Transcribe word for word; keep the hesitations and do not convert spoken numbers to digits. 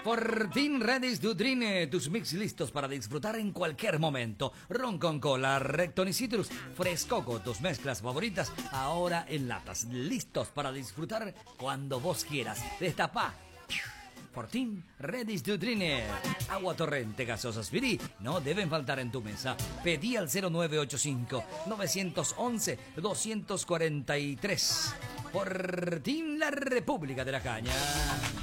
Fortín Ready to Drink, tus mix listos para disfrutar en cualquier momento. Ron con cola, Recton y Citrus, Frescoco, tus mezclas favoritas, ahora en latas, listos para disfrutar cuando vos quieras. Destapá. Fortín Ready to Drink. Agua torrente, gaseosas Firí, no deben faltar en tu mesa. Pedí al cero nueve ocho cinco, nueve once, dos cuatro tres. Fortín, la República de la Caña.